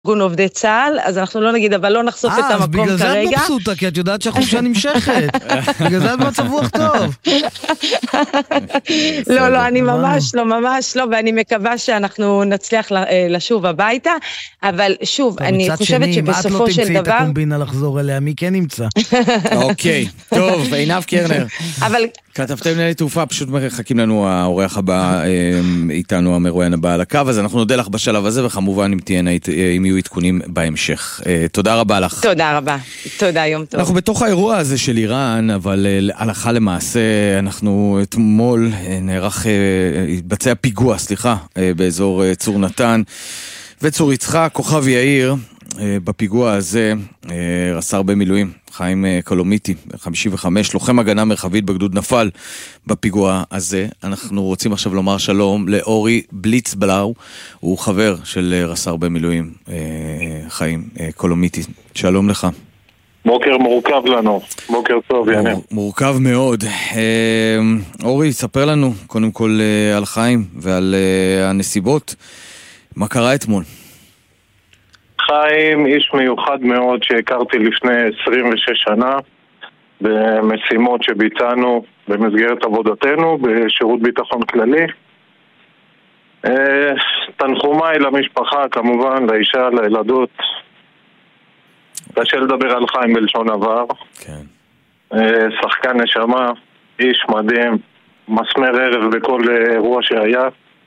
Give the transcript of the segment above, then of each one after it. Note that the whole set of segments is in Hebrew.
ארגון עובדי צה"ל, אז אנחנו לא נגיד, אבל לא נחשוף את המקום כרגע. בגלל זה את מבסוטה, כי את יודעת שהחופשה נמשכת. בגלל זה את מצב רוח טוב. לא, אני ממש לא, ואני מקווה שאנחנו נצליח לשוב הביתה, אבל שוב, אני חושבת שבסופו של דבר... את לא תמצאי את הקומבינה לחזור אליה, מי כן נמצא? אוקיי, טוב, עינב קרנר. אבל... כתבתם לי תעופה, פשוט מחכים לנו האורח הבא, איתנו המרואיין הבא על הקו, אז אנחנו נודה לך בשלב הזה, וכמובן אם יהיו עדכונים בהמשך. תודה רבה לך. תודה רבה, תודה, יום טוב. אנחנו בתוך האירוע הזה של איראן, אבל הלכה למעשה, אנחנו אתמול התבצע פיגוע, באזור צור נתן וצור יצחק, כוכב יאיר. בפיגוע הזה רס"ר במילואים חיים קולומיטי, 55, לוחם הגנה מרחבית בגדוד, נפל בפיגוע הזה. אנחנו רוצים עכשיו לומר שלום לאורי בליצבלאו, הוא חבר של רס"ר במילואים חיים קולומיטי. שלום לך. בוקר מורכב לנו, בוקר טוב יענה. מורכב מאוד. אורי, ספר לנו קודם כל על חיים ועל הנסיבות. מה קרה אתמול? חיים איש מיוחד מאוד שהכרתי לפני 26 שנה במשימות שביצענו במסגרת עבודתנו בשירות ביטחון כללי. תנחומיי למשפחה כמובן, לאישה, לילדות. קשה לדבר על חיים בלשון עבר. כן. שחקן נשמה, איש מדהים, מסמר ערב בכל אירוע שהיה.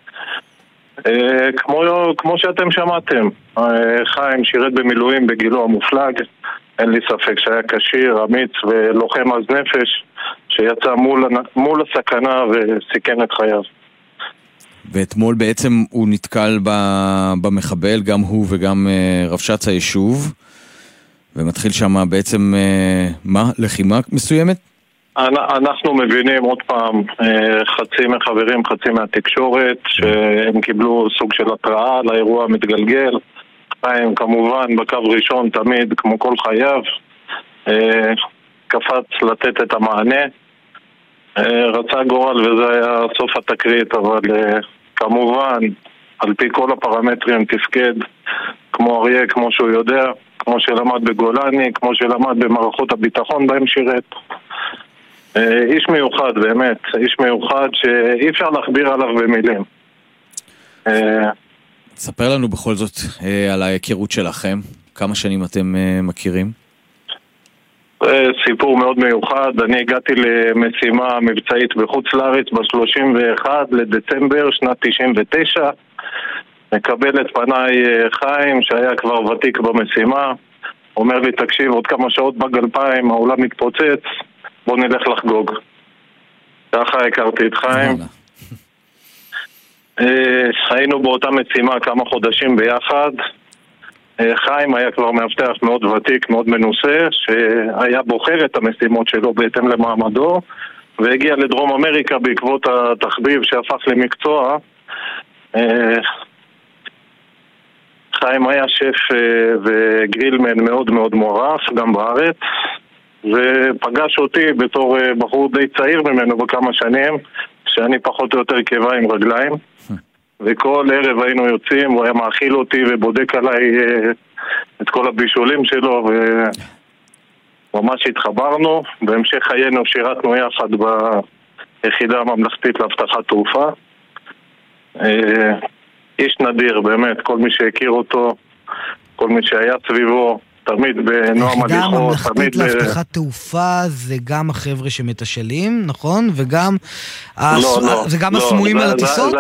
כמו שאתם שמעתם, חיים שירת במילואים בגילו המופלג. אין לי ספק שהיה קשיר, אמיץ ולוחם עז נפש שיצא מול הסכנה וסיכן את חייו. ואתמול בעצם הוא נתקל במחבל, גם הוא וגם רבש"ץ היישוב, ומתחיל שם בעצם לחימה מסוימת? אנחנו מבינים עוד פעם, חצי מחברים, חצי מהתקשורת, שהם קיבלו סוג של התראה לאירוע המתגלגל. חיים כמובן בקו ראשון תמיד, כמו כל חייו, קפץ לתת את המענה. רצה גורל וזה היה סוף התקרית, אבל כמובן על פי כל הפרמטרים תפקד כמו אריה, כמו שהוא יודע, כמו שלמד בגולני, כמו שלמד במערכות הביטחון בהם שירת. איש מיוחד באמת, איש מיוחד שאי אפשר להכביר עליו במילים. ספר לנו בכל זאת על ההיכרות שלכם, כמה שנים אתם מכירים? סיפור מאוד מיוחד. אני הגעתי למשימה מבצעית בחוץ לארץ ב-31 לדצמבר שנת 99. מקבל את פניי חיים שהיה כבר ותיק במשימה, אומר לי תקשיב עוד כמה שעות בגלפיים העולם מתפוצץ, בוא נלך לחגוג. ככה הכרתי את חיים. היינו באותה משימה כמה חודשים ביחד. חיים היה כבר מאבטח מאוד ותיק, מאוד מנוסה, שהיה בוחר את המשימות שלו בהתאם למעמדו, והגיע לדרום אמריקה בעקבות התחביב שהפך למקצוע. חיים היה שף וגרילמן מאוד מאוד מוערף גם בארץ, ופגש אותי בתור בחור די צעיר ממנו בכמה שנים, שאני פחות או יותר קבע עם רגליים, וכל ערב היינו יוצאים, הוא היה מאכיל אותי ובודק עליי את כל הבישולים שלו, וממש התחברנו. בהמשך חיינו שירתנו יחד ביחידה הממלכתית להבטחת תעופה. איש נדיר באמת, כל מי שהכיר אותו, כל מי שהיה סביבו, תמיד בנועם הליכות. היחידה הממלכתית להבטחת תעופה זה גם החבר'ה שמתשלים, נכון? וגם זה גם הסמויים על הטיסות?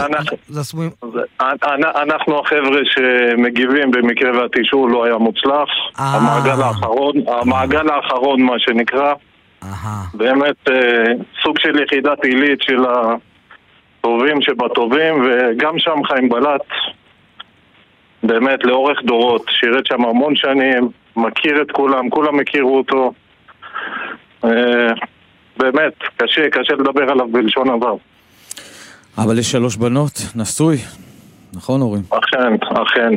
אנחנו החבר'ה שמגיבים במקרה והתישור לא היה מוצלח. המעגל האחרון מה שנקרא. באמת סוג של יחידת עילית של הטובים שבטובים, וגם שם חיים בלט באמת לאורך דורות, שירת שם המון שנים, מכיר את כולם, כולם מכירו אותו. באמת, קשה לדבר עליו בלשון עבר. אבל יש 3 בנות, נשוי, נכון אורי? אכן.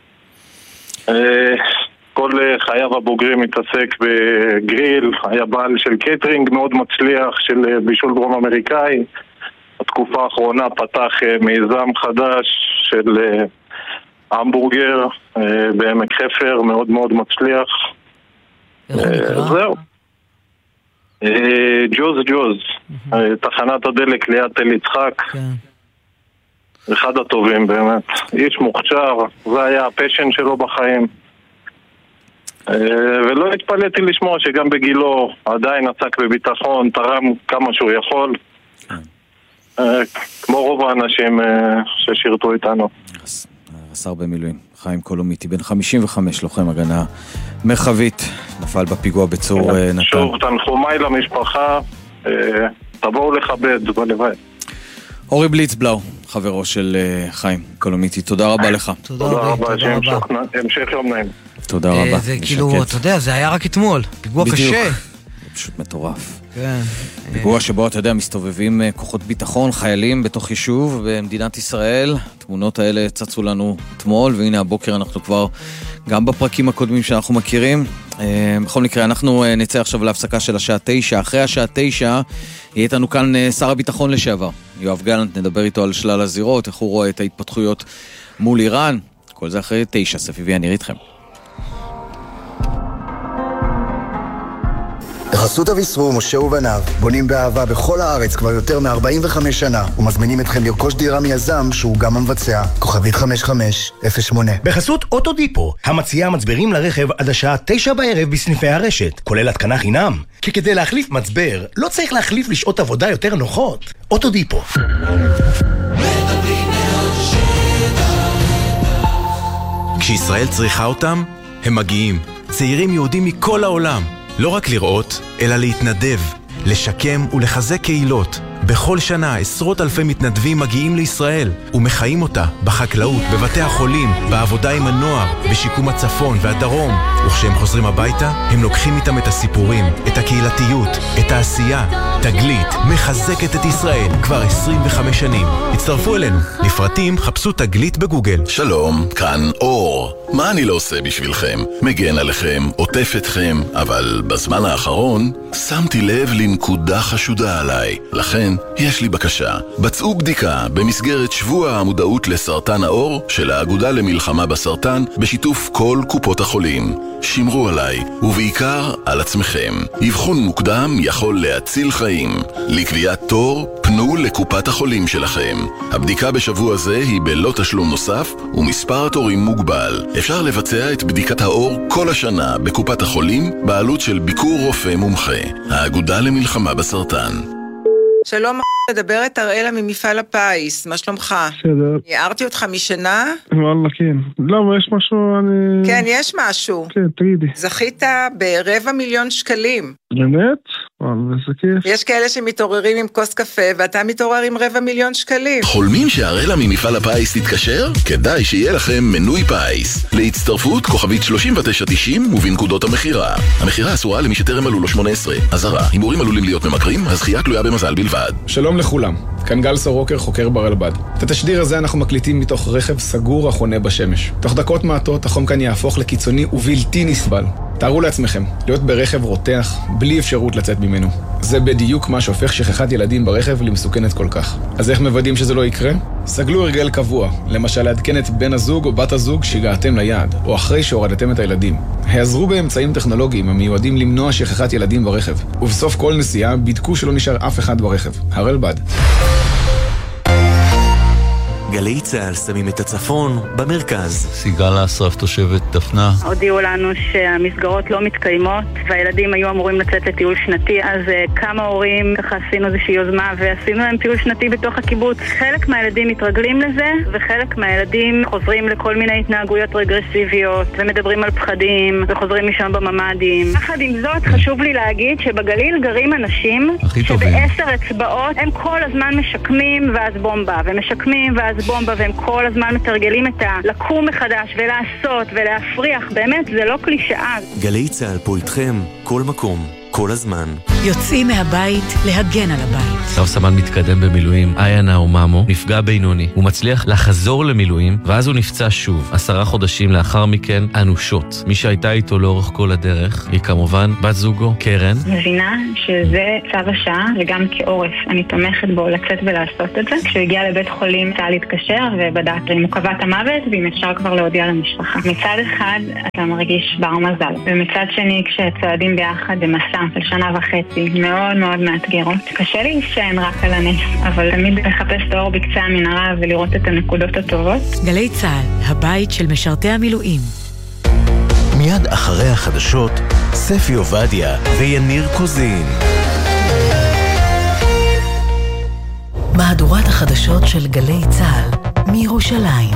כל חייו הבוגרים מתעסק בגריל, היה בעל של קטרינג מאוד מצליח, של בישול דרום אמריקאי. התקופה האחרונה פתח מיזם חדש של המבורגר בעמק חפר, מאוד מאוד מצליח. איך הוא נקרא? זהו. ג'וז, תחנת הדלק ליד תל יצחק. כן. אחד הטובים באמת, איש מוכשר, זה היה הפשן שלו בחיים. ולא התפלאתי לשמוע שגם בגילו עדיין עסק בביטחון, תרם כמה שהוא יכול, כמו רוב האנשים ששירתו איתנו. השר במילואים, חיים קולומיטי, בן 55, לוחם הגנה מרחבית, נפל בפיגוע בצור נתן. שוב, תנחומיי למשפחה, תבואו לכבד בלוואי. אורי בליצבלאו, חברו של חיים קולומיטי, תודה רבה לך. תודה רבה. המשך יום נעים. תודה רבה. זה כאילו, אתה יודע, זה היה רק אתמול, פיגוע קשה. זה פשוט מטורף. כן. פיגוע שבו, אתה יודע, מסתובבים כוחות ביטחון, חיילים בתוך יישוב במדינת ישראל. התמונות האלה צצו לנו אתמול, והנה הבוקר אנחנו כבר גם בפרקים הקודמים שאנחנו מכירים. בכל מקרה, אנחנו נצא עכשיו להפסקה של השעה 9. אחרי השעה 9 יהיה איתנו כאן שר הביטחון לשעבר, יואב גלנט, נדבר איתו על שלל הזירות, איך הוא רואה את ההתפתחויות מול איראן. כל זה אחרי 9, ספיבי, אני אראה איתכם. בחסות אביסרו, משה ובניו, בונים באהבה בכל הארץ כבר יותר מ-45 שנה, ומזמינים אתכם לרכוש דירה מיזם שהוא גם המבצע. כוכבית 5508. בחסות אוטודיפו, המציעה מצברים לרכב עד השעה 9 בערב בסניפי הרשת, כולל התקנה חינם. כי כדי להחליף מצבר, לא צריך להחליף לשעות עבודה יותר נוחות. אוטודיפו. כשישראל צריכה אותם, הם מגיעים. צעירים יהודים מכל העולם. לא רק לראות, אלא להתנדב, לשקם ולחזק קהילות. בכל שנה עשרות אלפי מתנדבים מגיעים לישראל ומחיים אותה בחקלאות, בבתי החולים, בעבודה עם הנוער, בשיקום הצפון והדרום. וכשהם חוזרים הביתה, הם לוקחים איתם את הסיפורים, את הקהילתיות, את העשייה. תגלית מחזקת את ישראל כבר 25 שנים. הצטרפו אלינו. לפרטים חפשו תגלית בגוגל. שלום, כאן אור. מה אני לא עושה בשבילכם? מגן עליכם, עוטף אתכם, אבל בזמן האחרון שמתי לב לנקודה חשודה עליי. לכן יש לי בקשה. בצעו בדיקה במסגרת שבוע המודעות לסרטן העור של האגודה למלחמה בסרטן בשיתוף כל קופות החולים. שמרו עליי, ובעיקר על עצמכם. אבחון מוקדם יכול להציל חיים. לקביעת תור, פנו לקופת החולים שלכם. הבדיקה בשבוע זה היא בלא תשלום נוסף, ומספר התורים מוגבל. אפשר לבצע את בדיקת העור כל השנה בקופת החולים, בעלות של ביקור רופא מומחה. האגודה למלחמה בסרטן. שלום, מדברת אראלה ממפעל הפיס, מה שלומך? בסדר. הערתי אותך משנה? וואלה, כן. למה, יש משהו, אני... כן, יש משהו. כן, תגידי. זכית ב250,000 שקלים. באמת? וואלה, זה כיף. יש כאלה שמתעוררים עם כוס קפה, ואתה מתעורר עם 250,000 שקלים. חולמים שהראלה ממפעל הפיס תתקשר? כדאי שיהיה לכם מנוי פיס. להצטרפות כוכבית 3990 ובנקודות המחירה. המחירה אסורה למי שטרם מלאו לו 18. אזהרה, הימורים עלולים להיות ממכרים, הזכייה תלויה במזל בלבד. שלום לכולם, כאן גל סורוקר, חוקר ברלב"ד. את התשדיר הזה אנחנו מקליטים מתוך רכב סגור החונה בשמש. תוך דקות מעטות החום כאן יהפוך לקיצוני ובלתי נסבל. תארו לעצמכם, להיות ברכב רותח, בלי אפשרות לצאת ממנו. זה בדיוק מה שהופך שכחת ילדים ברכב למסוכנת כל כך. אז איך מוודאים שזה לא יקרה? סגלו הרגל קבוע, למשל לעדכן את בן הזוג או בת הזוג שהגעתם ליעד, או אחרי שהורדתם את הילדים. העזרו באמצעים טכנולוגיים המיועדים למנוע שכחת ילדים ברכב. ובסוף כל נסיעה בדקו שלא נשאר אף אחד ברכב. הרלב"ד. גלי צהל שמים את הצפון במרכז. סיגל אסרף, תושבת דפנה. הודיעו לנו שהמסגרות לא מתקיימות והילדים היו אמורים לצאת לטיול שנתי, אז כמה הורים ככה עשינו איזושהי יוזמה ועשינו להם טיול שנתי בתוך הקיבוץ. חלק מהילדים מתרגלים לזה וחלק מהילדים חוזרים לכל מיני התנהגויות רגרסיביות ומדברים על פחדים וחוזרים משם בממדים. יחד עם זאת חשוב לי להגיד שבגליל גרים אנשים שב10 אצבעות הם כל הזמן משקמים ואז בומבה ומשקמים ואז בומבה, והם כל הזמן מתרגלים את לקום מחדש ולעשות ולהפריח. באמת, זה לא קלישאה. גלי צהל פה איתכם, כל מקום, כל הזמן. יוצאים מהבית להגן על הבית. רב סמל מתקדם במילואים, איינה אוממו, נפגע בינוני. הוא מצליח לחזור למילואים, ואז הוא נפצע שוב. 10 חודשים לאחר מכן, אנושות. מי שהייתה איתו לאורך כל הדרך, היא כמובן בת זוגו, קרן. מבינה שזה צו השעה, וגם כעורף. אני תומכת בו לצאת ולעשות את זה. כשהוא הגיע לבית חולים, צה"ל להתקשר ובדק אם הוא קבע את המוות, ואם אפשר כבר להודיע למשפחה. מצד אחד, אתה מרגיש בר מזל. ומצד שני, כשצועדים ביחד במסע של 1.5 שנה, מאוד מאוד מאתגרות. קשה לי להישען רק על הנס, אבל תמיד לחפש את האור בקצה המנהרה ולראות את הנקודות הטובות. גלי צה"ל, הבית של משרתי המילואים. מיד אחרי החדשות, ספי עובדיה ויניר קוזין. מהדורת החדשות של גלי צה"ל מירושלים.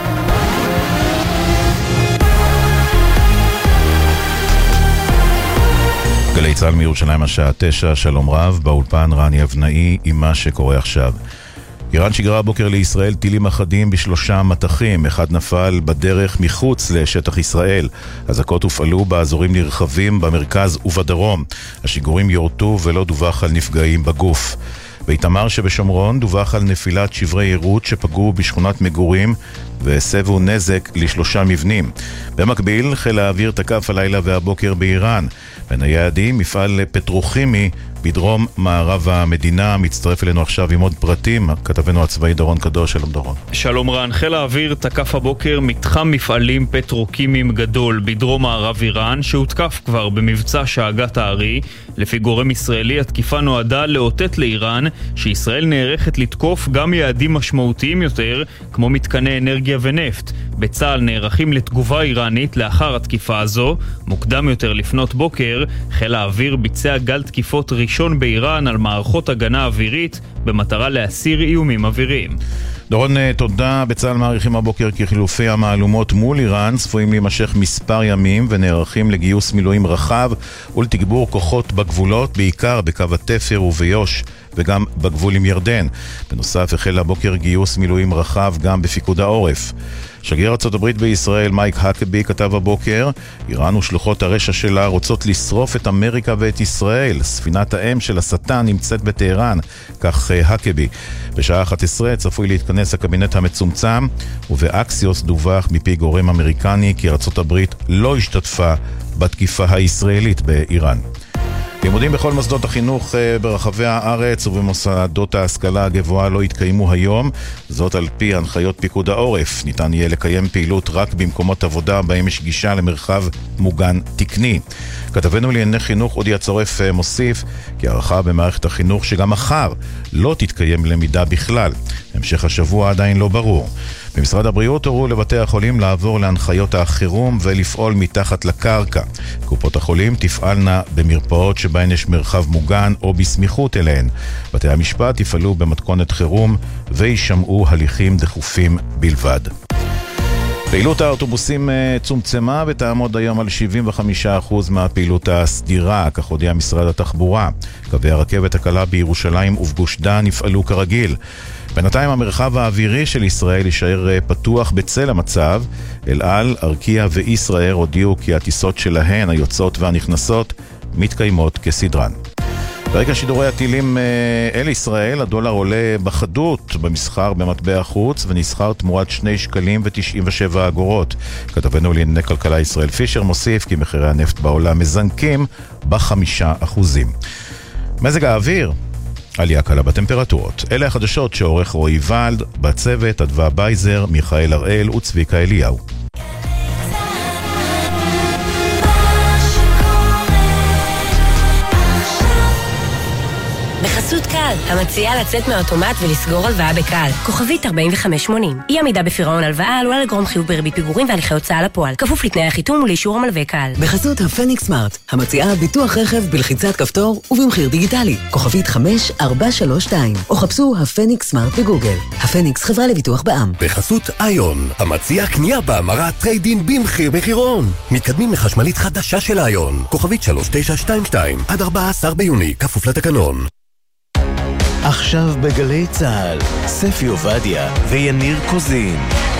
גלי צה"ל מירושלים השעה 9, שלום רב, באולפן רני אבנאי עם מה שקורה עכשיו. איראן שיגרה הבוקר לישראל טילים אחדים ב3 מטחים, אחד נפל בדרך מחוץ לשטח ישראל. אזעקות הופעלו באזורים נרחבים במרכז ובדרום. השיגורים יורטו ולא דווח על נפגעים בגוף. באיתמר שבשומרון דווח על נפילת שברי עירות שפגעו בשכונת מגורים והסבו נזק ל3 מבנים. במקביל, חיל האוויר תקף הלילה והבוקר באיראן. בין היעדים, מפעל פטרוכימי בדרום מערב המדינה. מצטרף אלינו עכשיו עם עוד פרטים, כתבנו הצבאי דורון קדוש. שלום דורון. שלום רן, חיל האוויר תקף הבוקר מתחם מפעלים פטרוקימיים גדול בדרום מערב איראן, שהותקף כבר במבצע שאגת הארי. לפי גורם ישראלי, התקיפה נועדה לאותת לאיראן שישראל נערכת לתקוף גם יעדים משמעותיים יותר, כמו מתקני אנרגיה ונפט. בצה"ל נערכים לתגובה איראנית לאחר התקיפה הזו. מוקדם יותר לפנות בוקר, חיל האוויר ביצע גל תקיפות ראשון באיראן על מערכות הגנה אווירית במטרה להסיר איומים אוויריים. דורון, תודה. בצה"ל מעריכים הבוקר כי חילופי המעלומות מול איראן צפויים להימשך מספר ימים ונערכים לגיוס מילואים רחב ולתגבור כוחות בגבולות, בעיקר בקו התפר וביו"ש וגם בגבול עם ירדן. בנוסף, החל הבוקר גיוס מילואים רחב גם בפיקוד העורף. שגריר ארצות הברית בישראל מייק האקבי כתב הבוקר, איראן ושלוחות הרשע שלה רוצות לשרוף את אמריקה ואת ישראל. ספינת האם של השטן נמצאת בטהרן, כך האקבי. בשעה 11 צפוי להתכנס הקבינט המצומצם, ובאקסיוס דווח מפי גורם אמריקני כי ארצות הברית לא השתתפה בתקיפה הישראלית באיראן. לימודים בכל מוסדות החינוך ברחבי הארץ ובמוסדות ההשכלה הגבוהה לא יתקיימו היום, זאת על פי הנחיות פיקוד העורף. ניתן יהיה לקיים פעילות רק במקומות עבודה בהם יש גישה למרחב מוגן תקני. כתבנו לענייני חינוך אודי הצורף מוסיף כי הערכה במערכת החינוך שגם מחר לא תתקיים למידה בכלל. המשך השבוע עדיין לא ברור. במשרד הבריאות הורו לבתי החולים לעבור להנחיות החירום ולפעול מתחת לקרקע. קופות החולים תפעלנה במרפאות שבהן יש מרחב מוגן או בסמיכות אליהן. בתי המשפט יפעלו במתכונת חירום וישמעו הליכים דחופים בלבד. פעילות האוטובוסים צומצמה ותעמוד היום על 75% מהפעילות הסדירה, כך הודיע משרד התחבורה. קווי הרכבת הקלה בירושלים ובגוש דן יפעלו כרגיל. בינתיים המרחב האווירי של ישראל יישאר פתוח בצל המצב. אל על, ארקיע וישראל הודיעו כי הטיסות שלהן, היוצאות והנכנסות, מתקיימות כסדרן. ברקע שידורי הטילים אל ישראל, הדולר עולה בחדות במסחר במטבע חוץ ונסחר תמורת 2 שקלים ו97 אגורות. כתבנו לענייני כלכלה ישראל פישר מוסיף כי מחירי הנפט בעולם מזנקים ב5%. מזג האוויר, עלייה קלה בטמפרטורות. אלה החדשות שעורך רועי ולד, בצוות אדווה בייזר, מיכאל הראל וצביקה אליהו. בחסות קל, המציעה לצאת מהאוטומט ולסגור הלוואה בקל. כוכבית 4580. אי עמידה בפירעון הלוואה עלולה לגרום חיוב בריבית פיגורים והליכי הוצאה לפועל. כפוף לתנאי החיתום ולאישור המלווה קל. בחסות הפניקס סמארט, המציעה ביטוח רכב בלחיצת כפתור ובמחיר דיגיטלי. כוכבית 5432. או חפשו הפניקס סמארט בגוגל. הפניקס חברה לביטוח בע"מ. בחסות איון, המציעה קנייה בהמרת טריידין במחיר מחירון. מתקדמים לחשמלית חדשה של איון. כוכבית 3922 עד 14 ביוני, כפוף לתקנון. עכשיו בגלי צה"ל, ספי עובדיה ויניר קוזין.